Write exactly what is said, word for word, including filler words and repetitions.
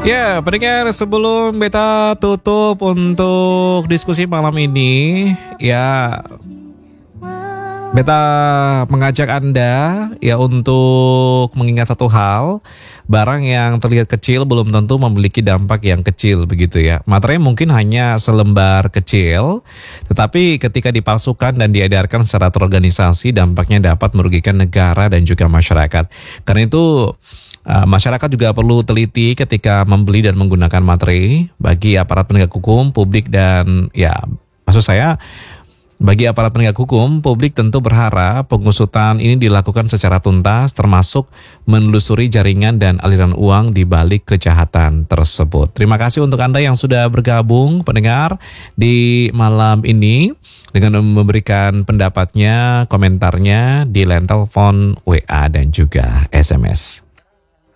Ya, pendengar, sebelum beta tutup untuk diskusi malam ini, ya beta mengajak Anda ya untuk mengingat satu hal, barang yang terlihat kecil belum tentu memiliki dampak yang kecil begitu ya. Materai mungkin hanya selembar kecil, tetapi ketika dipalsukan dan diedarkan secara terorganisasi, dampaknya dapat merugikan negara dan juga masyarakat. Karena itu Uh, masyarakat juga perlu teliti ketika membeli dan menggunakan materai. Bagi aparat penegak hukum, publik dan ya maksud saya bagi aparat penegak hukum, publik tentu berharap pengusutan ini dilakukan secara tuntas, termasuk menelusuri jaringan dan aliran uang di balik kejahatan tersebut. Terima kasih untuk Anda yang sudah bergabung pendengar di malam ini dengan memberikan pendapatnya, komentarnya di line telepon, W A dan juga S M S.